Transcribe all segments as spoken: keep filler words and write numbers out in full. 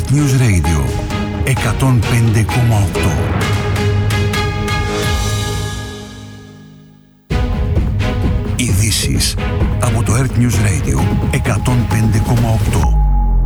Earth News Radio εκατόν πέντε κόμμα οκτώ. Ειδήσεις από το Earth News Radio εκατόν πέντε κόμμα οκτώ.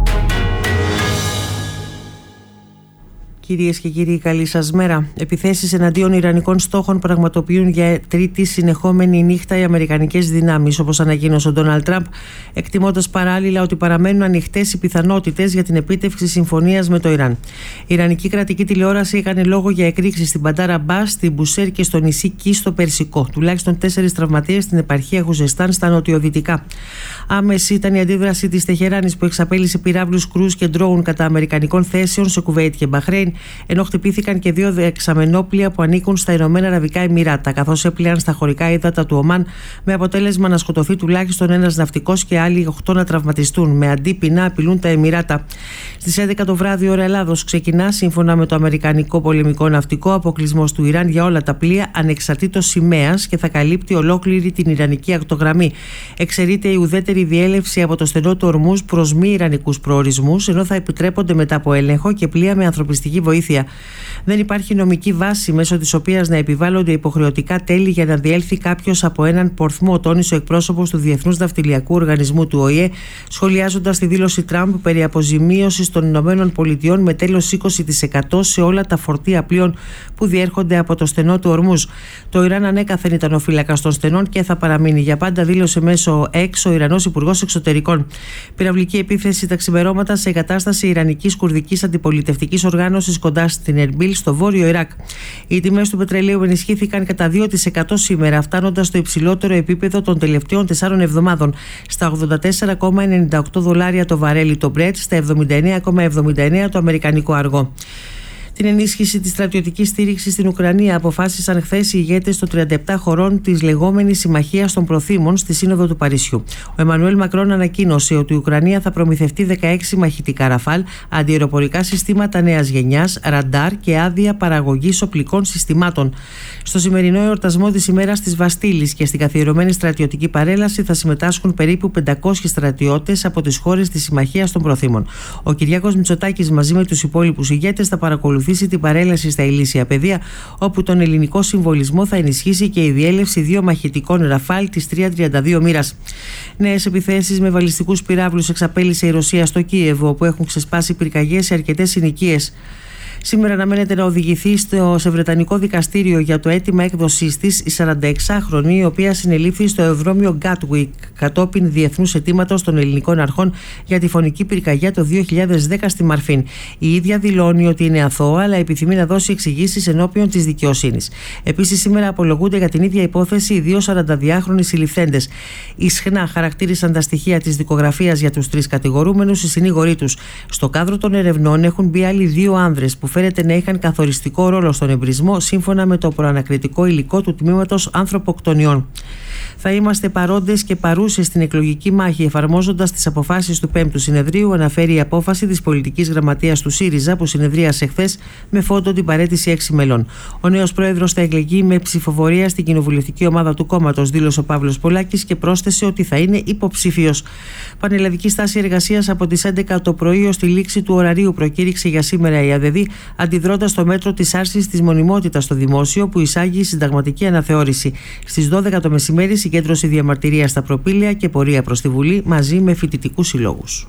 Κυρίες και κύριοι, καλή σας μέρα. Επιθέσεις εναντίον ιρανικών στόχων πραγματοποιούν για τρίτη συνεχόμενη νύχτα οι αμερικανικές δυνάμεις, όπως ανακοίνωσε ο Ντόναλντ Τραμπ, εκτιμώντας παράλληλα ότι παραμένουν ανοιχτές οι πιθανότητες για την επίτευξη συμφωνίας με το Ιράν. Η Ιρανική κρατική τηλεόραση έκανε λόγο για εκρήξεις στην Μπαντάρ Αμπάς, στην Μπουσέρ και στο νησί Κι στο Περσικό. Τουλάχιστον τέσσερις τραυματίες στην επαρχία Χουζεστάν στα νοτιοδυτικά. Άμεση ήταν η αντίδραση της Τεχεράνης, που εξαπέλυσε πυράβλους κρούζ και ντρόουν κατά αμερικανικών θέσεων σε Κουβέιτ και Μπαχρέιν, ενώ χτυπήθηκαν και δύο δεξαμενόπλια που ανήκουν στα Ηνωμένα Αραβικά Εμιράτα, καθώς έπλεαν στα χωρικά ύδατα του Ομάν, με αποτέλεσμα να σκοτωθεί τουλάχιστον ένας ναυτικός και άλλοι οκτώ να τραυματιστούν. Με αντίπεινα να απειλούν τα Εμιράτα. Στις έντεκα το βράδυ, ώρα Ελλάδος, ξεκινά, σύμφωνα με το Αμερικανικό Πολεμικό Ναυτικό, αποκλεισμός του Ιράν για όλα τα πλοία ανεξαρτήτως σημαίας και θα καλύπτει ολόκληρη την Ιρανική ακτογραμμή. Εξαιρείται η ουδέτερη διέλευση από το στενό του Ορμούζ προς μη ιρανικούς προορισμούς, ενώ θα επιτρέπονται μετά από έλεγχο και πλοία με ανθρωπιστική βοήθεια. Δεν υπάρχει νομική βάση μέσω της οποίας να επιβάλλονται υποχρεωτικά τέλη για να διέλθει κάποιος από έναν πορθμό, τόνισε ο εκπρόσωπος του Διεθνούς Ναυτιλιακού Οργανισμού του Ο Η Ε, σχολιάζοντας τη δήλωση Τραμπ περί αποζημίωσης των Ηνωμένων Πολιτειών με τέλος είκοσι τοις εκατό σε όλα τα φορτία πλοίων που διέρχονται από το στενό του Ορμούζ. Το Ιράν ανέκαθεν ήταν ο φύλακας των στενών και θα παραμείνει για πάντα, δήλωσε μέσω X ο Ιρανός Υπουργός Εξωτερικών. Πυραυλική επίθεση τα ξημερώματα σε εγκατάσταση Ιρανικής Κουρδικής Αντιπολιτευτικής Οργάνωσης κοντά στην Ερμπίλ, στο βόρειο Ιράκ. Οι τιμές του πετρελαίου ενισχύθηκαν κατά δύο τοις εκατό σήμερα, φτάνοντας στο υψηλότερο επίπεδο των τελευταίων τεσσάρων εβδομάδων, στα ογδόντα τέσσερα κόμμα ενενήντα οκτώ δολάρια το βαρέλι το Brent, στα εβδομήντα εννέα κόμμα εβδομήντα εννέα το αμερικανικό αργό. Την ενίσχυση της στρατιωτικής στήριξης στην Ουκρανία αποφάσισαν χθες οι ηγέτες των τριάντα επτά χωρών της λεγόμενης Συμμαχίας των Προθήμων στη Σύνοδο του Παρισιού. Ο Εμμανουέλ Μακρόν ανακοίνωσε ότι η Ουκρανία θα προμηθευτεί δεκαέξι μαχητικά Ραφάλ, αντιαεροπορικά συστήματα νέας γενιάς, ραντάρ και άδεια παραγωγής οπλικών συστημάτων. Στο σημερινό εορτασμό της ημέρας της Βαστίλης και στην καθιερωμένη στρατιωτική παρέλαση θα συμμετάσχουν περίπου πεντακόσιοι στρατιώτες από τις χώρες της Συμμαχίας των Προθήμων. Ο Κυριάκος Μητσοτάκης μαζί με τους υπόλοιπους ηγέτες θα παρακολουθήσει την παρέλαση στα ηλίσια πεδία, όπου τον ελληνικό συμβολισμό θα ενισχύσει και η διέλευση δύο μαχητικών Ραφάλ της τριακόσια τριάντα δύο μοίρας. Νέες επιθέσεις με βαλιστικούς πυράβλους εξαπέλυσε η Ρωσία στο Κίεβο, όπου έχουν ξεσπάσει πυρκαγιές σε αρκετές συνοικίες. Σήμερα αναμένεται να οδηγηθεί στο, σε βρετανικό δικαστήριο για το αίτημα έκδοσής της η σαρανταεξάχρονη, η οποία συνελήφθη στο αεροδρόμιο Gatwick κατόπιν διεθνούς αιτήματος των ελληνικών αρχών για τη φωνική πυρκαγιά το δύο χιλιάδες δέκα στη Μαρφίν. Η ίδια δηλώνει ότι είναι αθώα, αλλά επιθυμεί να δώσει εξηγήσεις ενώπιον της δικαιοσύνης. Επίσης, σήμερα απολογούνται για την ίδια υπόθεση οι δύο σαρανταδυάχρονοι συλληφθέντες. Ισχνά χαρακτήρισαν τα στοιχεία της δικογραφίας για τους τρεις κατηγορούμενους οι συνήγοροι τους. Στο κάδρο των ερευνών έχουν μπει άλλοι δύο άνδρες που φέρεται να είχαν καθοριστικό ρόλο στον εμπρισμό, σύμφωνα με το προανακριτικό υλικό του τμήματος ανθρωποκτονιών. Θα είμαστε παρόντες και παρούσες στην εκλογική μάχη, εφαρμόζοντας τις αποφάσεις του πέμπτου συνεδρίου, αναφέρει η απόφαση της πολιτικής γραμματείας του ΣΥΡΙΖΑ, που συνεδρίασε χθες με φόντο την παραίτηση έξι μελών. Ο νέος πρόεδρος θα εκλεγεί με ψηφοφορία στην κοινοβουλευτική ομάδα του κόμματος, δήλωσε ο Παύλος Πολάκης και πρόσθεσε ότι θα είναι υποψήφιος. Πανελλαδική στάση εργασίας από τις έντεκα το πρωί ως τη λήξη του ωραρίου προκήρυξε για σήμερα η ΑΔΕΔΗ, αντιδρώντας στο μέτρο της άρσης της μονιμότητας στο δημόσιο, που εισάγει συνταγματική αναθεώρηση. Στις δώδεκα το μεσημέρι συγκέντρωση διαμαρτυρία στα προπήλαια και πορεία προς τη Βουλή μαζί με φοιτητικούς συλλόγους.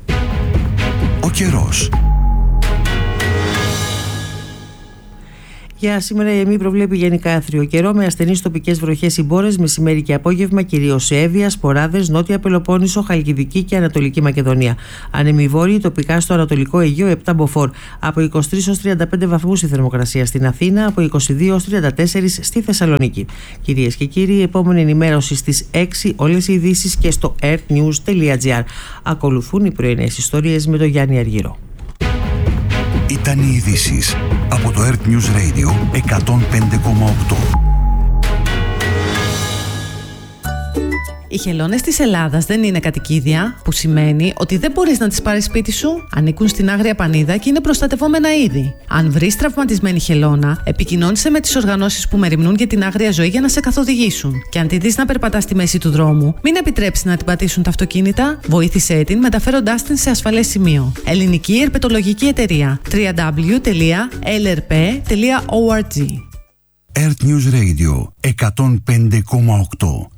Ο καιρός. Για σήμερα η ΕΜΗ προβλέπει γενικά άθριο καιρό με ασθενείς τοπικές βροχές συμπόρες μεσημέρι και απόγευμα, κυρίως σε Εύβοια, Σποράδες, Νότια Πελοπόννησο, Χαλκιδική και Ανατολική Μακεδονία. Ανέμοι βόρειοι τοπικά στο Ανατολικό Αιγαίο επτά μποφόρ. Από είκοσι τρεις έως τριάντα πέντε βαθμούς η θερμοκρασία στην Αθήνα, από είκοσι δύο έως τριάντα τέσσερα στη Θεσσαλονίκη. Κυρίες και κύριοι, η επόμενη ενημέρωση στις έξι, όλες οι ειδήσεις και στο earthnews τελεία gr. Ακολουθούν οι πρωινές ιστορίες με τον Γιάννη Αργύρο. Ήταν οι ειδήσεις από το Earth News Radio εκατόν πέντε κόμμα οκτώ. Οι χελώνες της Ελλάδας δεν είναι κατοικίδια, που σημαίνει ότι δεν μπορείς να τις πάρεις σπίτι σου. Ανήκουν στην Άγρια Πανίδα και είναι προστατευόμενα είδη. Αν βρεις τραυματισμένη χελώνα, επικοινώνησε με τις οργανώσεις που μεριμνούν για την άγρια ζωή για να σε καθοδηγήσουν. Και αν τη δεις να περπατά στη μέση του δρόμου, μην επιτρέψεις να την πατήσουν τα αυτοκίνητα. Βοήθησέ την μεταφέροντάς την σε ασφαλές σημείο. Ελληνική Ερπετολογική Εταιρεία. double-u double-u double-u τελεία ελ αρ πι τελεία org. Earth News Radio εκατόν πέντε κόμμα οκτώ.